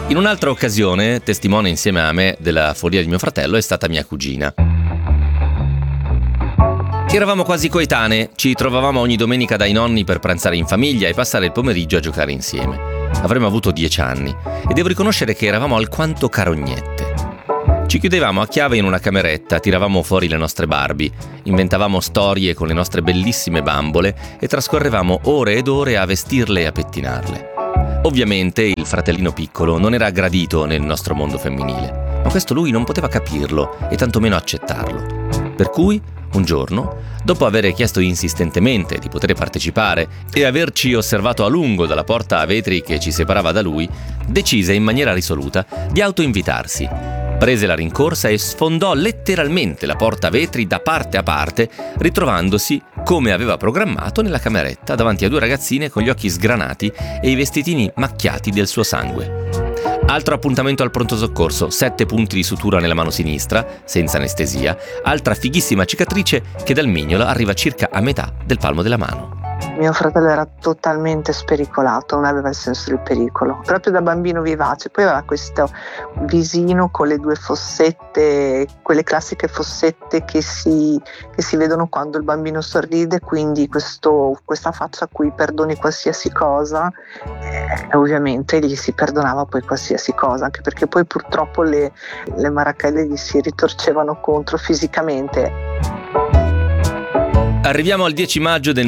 In un'altra occasione, testimone insieme a me della follia di mio fratello è stata mia cugina. Eravamo quasi coetanee, ci trovavamo ogni domenica dai nonni per pranzare in famiglia e passare il pomeriggio a giocare insieme. Avremmo avuto 10 anni e devo riconoscere che eravamo alquanto carognette. Ci chiudevamo a chiave in una cameretta, tiravamo fuori le nostre Barbie, inventavamo storie con le nostre bellissime bambole e trascorrevamo ore ed ore a vestirle e a pettinarle. Ovviamente il fratellino piccolo non era gradito nel nostro mondo femminile, ma questo lui non poteva capirlo e tantomeno accettarlo. Per cui, un giorno, dopo aver chiesto insistentemente di poter partecipare e averci osservato a lungo dalla porta a vetri che ci separava da lui, decise in maniera risoluta di autoinvitarsi. Prese la rincorsa e sfondò letteralmente la porta a vetri da parte a parte, ritrovandosi, come aveva programmato, nella cameretta davanti a 2 ragazzine con gli occhi sgranati e i vestitini macchiati del suo sangue. Altro appuntamento al pronto soccorso, 7 punti di sutura nella mano sinistra, senza anestesia, altra fighissima cicatrice che dal mignolo arriva circa a metà del palmo della mano. Mio fratello era totalmente spericolato, non aveva il senso del pericolo, proprio da bambino vivace. Poi aveva questo visino con le 2 fossette, quelle classiche fossette che si vedono quando il bambino sorride, quindi questa faccia a cui perdoni qualsiasi cosa, ovviamente gli si perdonava poi qualsiasi cosa, anche perché poi purtroppo le marachelle gli si ritorcevano contro fisicamente. Arriviamo al 10 maggio del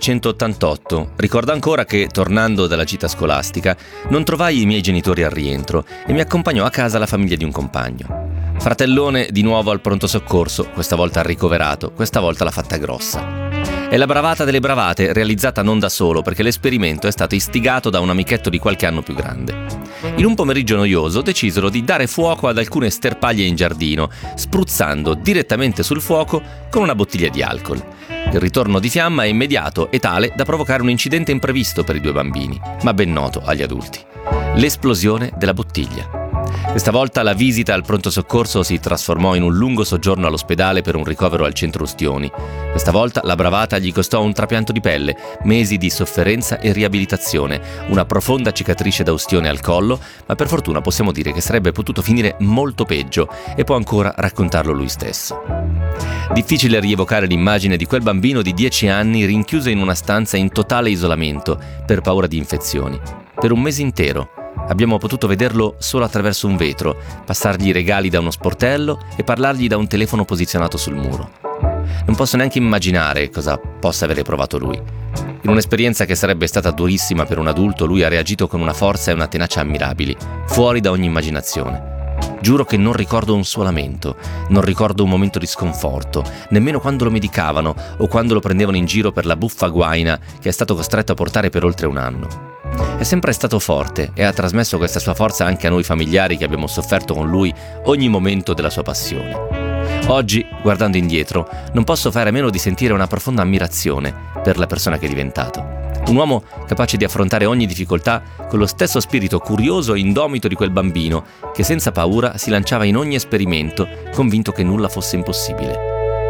1988. Ricordo ancora che, tornando dalla gita scolastica, non trovai i miei genitori al rientro e mi accompagnò a casa la famiglia di un compagno. Fratellone di nuovo al pronto soccorso, questa volta ricoverato, questa volta l'ha fatta grossa. È la bravata delle bravate, realizzata non da solo, perché l'esperimento è stato istigato da un amichetto di qualche anno più grande. In un pomeriggio noioso decisero di dare fuoco ad alcune sterpaglie in giardino, spruzzando direttamente sul fuoco con una bottiglia di alcol. Il ritorno di fiamma è immediato e tale da provocare un incidente imprevisto per i 2 bambini, ma ben noto agli adulti. L'esplosione della bottiglia. Questa volta la visita al pronto soccorso si trasformò in un lungo soggiorno all'ospedale per un ricovero al centro Ustioni. Questa volta la bravata gli costò un trapianto di pelle, mesi di sofferenza e riabilitazione, una profonda cicatrice da ustione al collo, ma per fortuna possiamo dire che sarebbe potuto finire molto peggio e può ancora raccontarlo lui stesso. Difficile rievocare l'immagine di quel bambino di 10 anni rinchiuso in una stanza in totale isolamento per paura di infezioni. Per un mese intero. Abbiamo potuto vederlo solo attraverso un vetro, passargli i regali da uno sportello e parlargli da un telefono posizionato sul muro. Non posso neanche immaginare cosa possa aver provato lui. In un'esperienza che sarebbe stata durissima per un adulto, lui ha reagito con una forza e una tenacia ammirabili, fuori da ogni immaginazione. Giuro che non ricordo un suo lamento, non ricordo un momento di sconforto, nemmeno quando lo medicavano o quando lo prendevano in giro per la buffa guaina che è stato costretto a portare per oltre un anno. È sempre stato forte e ha trasmesso questa sua forza anche a noi familiari che abbiamo sofferto con lui ogni momento della sua passione. Oggi, guardando indietro, non posso fare a meno di sentire una profonda ammirazione per la persona che è diventato. Un uomo capace di affrontare ogni difficoltà con lo stesso spirito curioso e indomito di quel bambino che senza paura si lanciava in ogni esperimento, convinto che nulla fosse impossibile.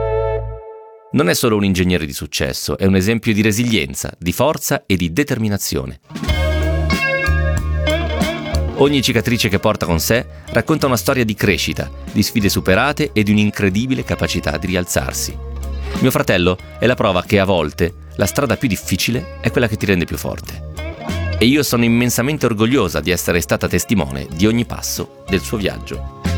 Non è solo un ingegnere di successo, è un esempio di resilienza, di forza e di determinazione. Ogni cicatrice che porta con sé racconta una storia di crescita, di sfide superate e di un'incredibile capacità di rialzarsi. Mio fratello è la prova che a volte la strada più difficile è quella che ti rende più forte. E io sono immensamente orgogliosa di essere stata testimone di ogni passo del suo viaggio.